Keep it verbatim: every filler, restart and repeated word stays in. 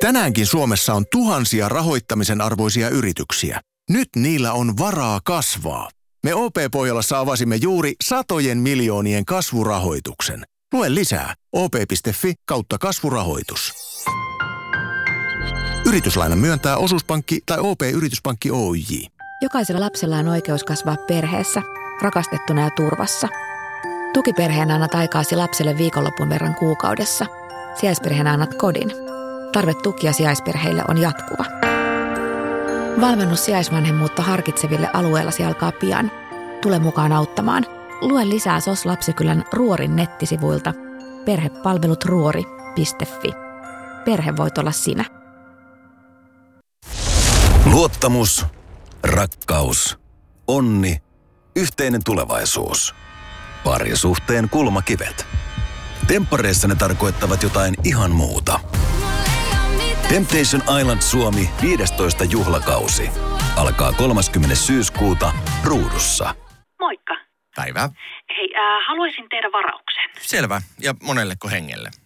Tänäänkin Suomessa on tuhansia rahoittamisen arvoisia yrityksiä. Nyt niillä on varaa kasvaa. Me O P-Pohjolassa avasimme juuri satojen miljoonien kasvurahoituksen. Lue lisää op.fi kautta kasvurahoitus. Yrityslainan myöntää osuuspankki tai O P-yrityspankki Oyj. Jokaisella lapsella on oikeus kasvaa perheessä, rakastettuna ja turvassa. Tukiperheenä annat aikaasi lapselle viikonlopun verran kuukaudessa. Sijaisperheenä annat kodin. Tarve tukia sijaisperheille on jatkuva. Valmennus sijaisvanhemmuutta harkitseville alueellasi alkaa pian. Tule mukaan auttamaan. Lue lisää S O S Lapsikylän Ruorin nettisivuilta perhepalvelut ruori piste fi. Perhe voit olla sinä. Luottamus, rakkaus, onni, yhteinen tulevaisuus. Parisuhteen kulmakivet. Temppareissa ne tarkoittavat jotain ihan muuta. Temptation Island Suomi viidestoista juhlakausi. Alkaa kolmaskymmenes syyskuuta Ruudussa. Moikka. Päivää. Hei, äh, haluaisin tehdä varauksen. Selvä. Ja monelleko hengelle?